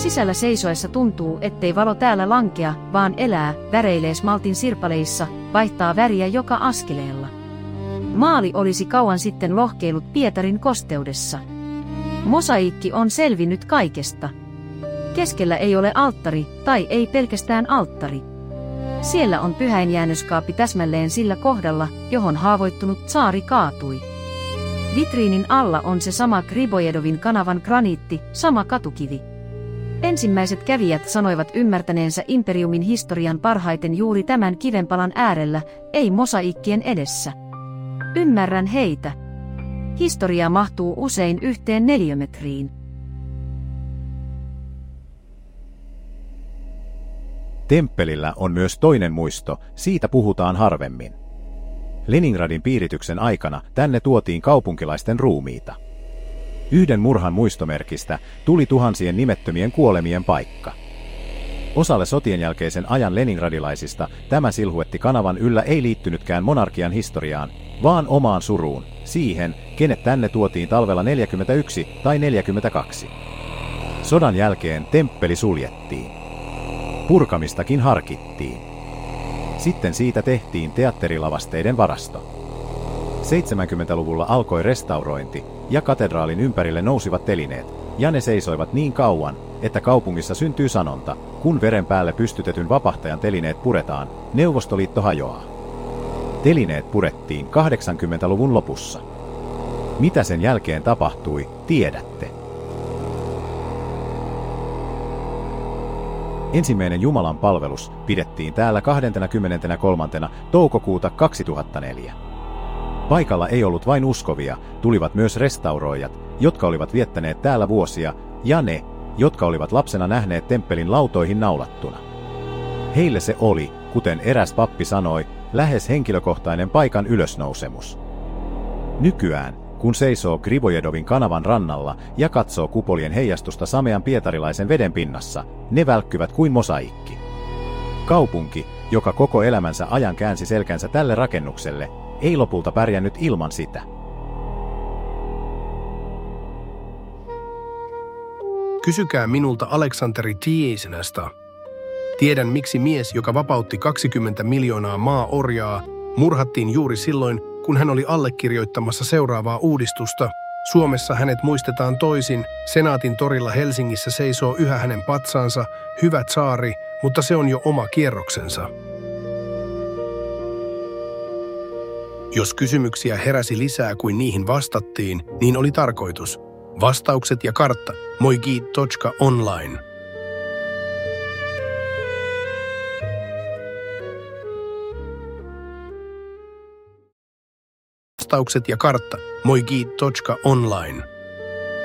Sisällä seisoessa tuntuu, ettei valo täällä lankea, vaan elää, väreilee smaltin sirpaleissa, vaihtaa väriä joka askeleella. Maali olisi kauan sitten lohkeilut Pietarin kosteudessa. Mosaiikki on selvinnyt kaikesta. Keskellä ei ole alttari, tai ei pelkästään alttari. Siellä on pyhäinjäännöskaappi täsmälleen sillä kohdalla, johon haavoittunut tsaari kaatui. Vitriinin alla on se sama Gribojedovin kanavan graniitti, sama katukivi. Ensimmäiset kävijät sanoivat ymmärtäneensä imperiumin historian parhaiten juuri tämän kivenpalan äärellä, ei mosaiikkien edessä. Ymmärrän heitä. Historia mahtuu usein yhteen neliömetriin. Temppelillä on myös toinen muisto, siitä puhutaan harvemmin. Leningradin piirityksen aikana tänne tuotiin kaupunkilaisten ruumiita. Yhden murhan muistomerkistä tuli tuhansien nimettömien kuolemien paikka. Osalle sotien jälkeisen ajan leningradilaisista tämä silhuetti kanavan yllä ei liittynytkään monarkian historiaan, vaan omaan suruun, siihen, kenet tänne tuotiin talvella 41 tai 42. Sodan jälkeen temppeli suljettiin. Purkamistakin harkittiin. Sitten siitä tehtiin teatterilavasteiden varasto. 70-luvulla alkoi restaurointi, ja katedraalin ympärille nousivat telineet, ja ne seisoivat niin kauan, että kaupungissa syntyy sanonta, kun veren päälle pystytetyn vapahtajan telineet puretaan, Neuvostoliitto hajoaa. Telineet purettiin 80-luvun lopussa. Mitä sen jälkeen tapahtui, tiedätte. Ensimmäinen Jumalan palvelus pidettiin täällä 23. toukokuuta 2004. Paikalla ei ollut vain uskovia, tulivat myös restauroijat, jotka olivat viettäneet täällä vuosia, ja ne, jotka olivat lapsena nähneet temppelin lautoihin naulattuna. Heille se oli, kuten eräs pappi sanoi, lähes henkilökohtainen paikan ylösnousemus. Nykyään, kun seisoo Gribojedovin kanavan rannalla ja katsoo kupolien heijastusta samean pietarilaisen veden pinnassa, ne välkkyvät kuin mosaiikki. Kaupunki, joka koko elämänsä ajan käänsi selkänsä tälle rakennukselle, ei lopulta pärjännyt ilman sitä. Kysykää minulta Aleksanteri Tiesinasta. Tiedän, miksi mies, joka vapautti 20 miljoonaa maa-orjaa, murhattiin juuri silloin, kun hän oli allekirjoittamassa seuraavaa uudistusta. Suomessa hänet muistetaan toisin. Senaatin torilla Helsingissä seisoo yhä hänen patsaansa, hyvä tsaari, mutta se on jo oma kierroksensa. Jos kysymyksiä heräsi lisää kuin niihin vastattiin, niin oli tarkoitus. Vastaukset ja kartta. moigit.online. Vastaukset ja kartta. moigit.online.